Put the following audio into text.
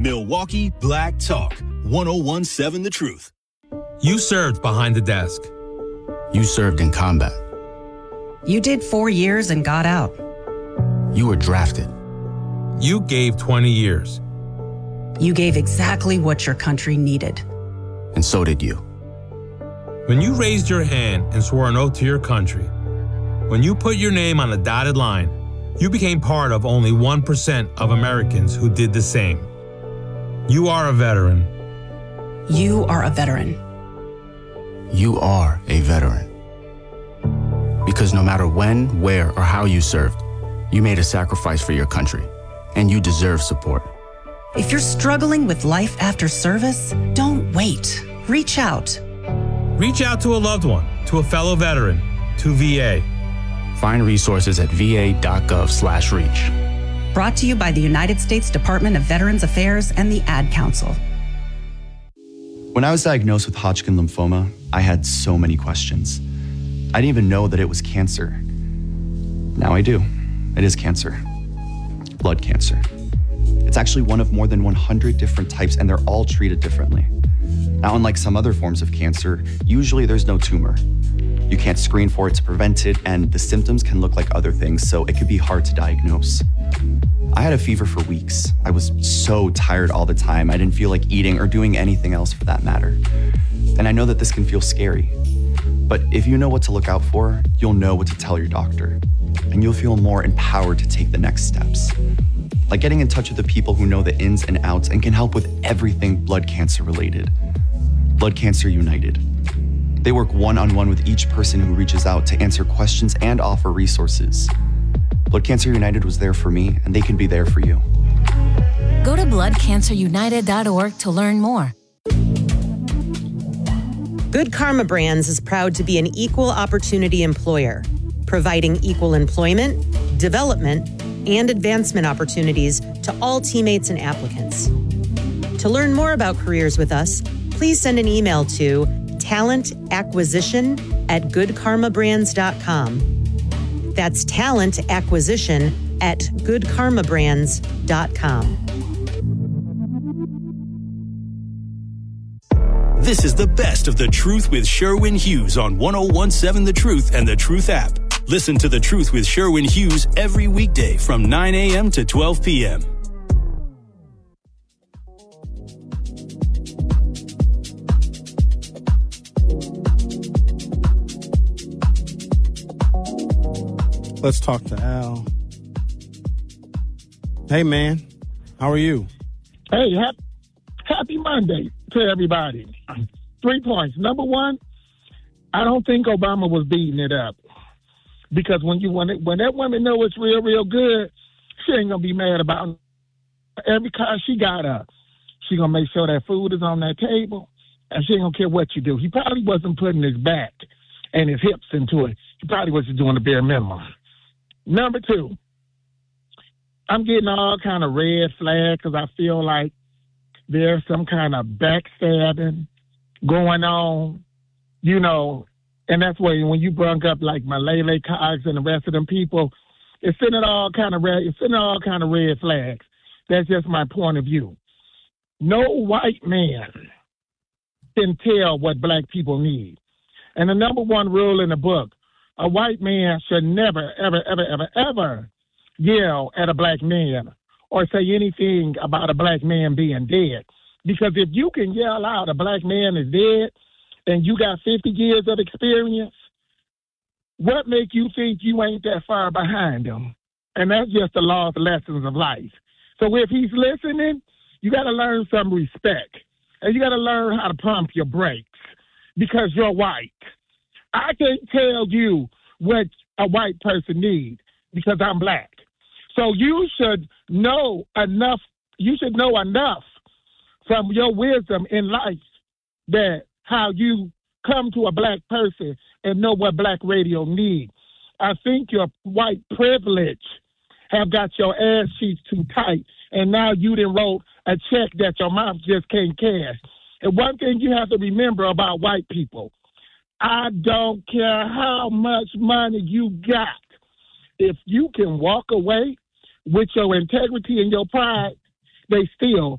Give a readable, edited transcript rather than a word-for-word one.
Milwaukee Black Talk, 1017 The Truth. You served behind the desk. You served in combat. You did 4 years and got out. You were drafted. You gave 20 years. You gave exactly what your country needed. And so did you. When you raised your hand and swore an oath to your country, when you put your name on a dotted line, you became part of only 1% of Americans who did the same. You are a veteran. You are a veteran. You are a veteran. Because no matter when, where, or how you served, you made a sacrifice for your country, and you deserve support. If you're struggling with life after service, don't wait. Reach out. Reach out to a loved one, to a fellow veteran, to VA. Find resources at va.gov/reach. Brought to you by the United States Department of Veterans Affairs and the Ad Council. When I was diagnosed with Hodgkin lymphoma, I had so many questions. I didn't even know that it was cancer. Now I do. It is cancer. Blood cancer. It's actually one of more than 100 different types, and they're all treated differently. Now, unlike some other forms of cancer, usually there's no tumor. You can't screen for it to prevent it, and the symptoms can look like other things, so it could be hard to diagnose. I had a fever for weeks. I was so tired all the time. I didn't feel like eating or doing anything else for that matter. And I know that this can feel scary. But if you know what to look out for, you'll know what to tell your doctor. And you'll feel more empowered to take the next steps. Like getting in touch with the people who know the ins and outs and can help with everything blood cancer related. Blood Cancer United. They work one-on-one with each person who reaches out to answer questions and offer resources. Blood Cancer United was there for me, and they can be there for you. Go to bloodcancerunited.org to learn more. Good Karma Brands is proud to be an equal opportunity employer, providing equal employment, development, and advancement opportunities to all teammates and applicants. To learn more about careers with us, please send an email to talentacquisition@goodkarmabrands.com. That's talentacquisition@goodkarmabrands.com. This is the best of The Truth with Sherwin Hughes on 1017 The Truth and The Truth app. Listen to The Truth with Sherwin Hughes every weekday from 9 a.m. to 12 p.m. Let's talk to Al. Hey, man. How are you? Hey, happy Monday to everybody. 3 points. Number one, I don't think Obama was beating it up. Because when that woman know it's real, real good, she ain't going to be mad about every car she got up. She going to make sure that food is on that table, and she ain't going to care what you do. He probably wasn't putting his back and his hips into it. He probably was just doing the bare minimum. Number two, I'm getting all kind of red flags because I feel like there's some kind of backstabbing going on, you know, and that's why when you brought up like Malele Cox and the rest of them people, it's sending all kind of red flags. That's just my point of view. No white man can tell what black people need. And the number one rule in the book, a white man should never, ever, ever, ever, ever yell at a black man or say anything about a black man being dead. Because if you can yell out a black man is dead and you got 50 years of experience, what make you think you ain't that far behind him? And that's just the lost lessons of life. So if he's listening, you got to learn some respect. And you got to learn how to pump your brakes because you're white. I can't tell you what a white person needs because I'm black. So you should know enough. You should know enough from your wisdom in life that how you come to a black person and know what black radio needs. I think your white privilege have got your ass cheeks too tight, and now you done wrote a check that your mouth just can't cash. And one thing you have to remember about white people, I don't care how much money you got. If you can walk away with your integrity and your pride, they still